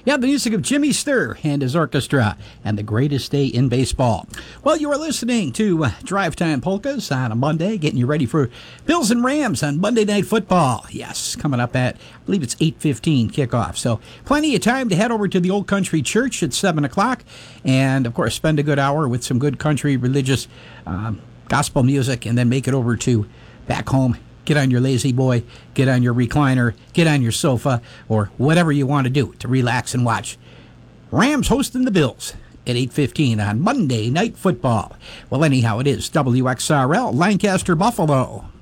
Yeah, the music of Jimmy Sturr and his orchestra and the greatest day in baseball. Well, you are listening to Drive Time Polkas on a Monday, getting you ready for Bills and Rams on Monday Night Football. Yes, coming up at, I believe it's 8:15 kickoff. So plenty of time to head over to the Old Country Church at 7 o'clock and, of course, spend a good hour with some good country religious gospel music and then make it over to back home. Get on your lazy boy, get on your recliner, get on your sofa, or whatever you want to do to relax and watch Rams hosting the Bills at 8:15 on Monday Night Football. Well, anyhow, it is WXRL Lancaster Buffalo.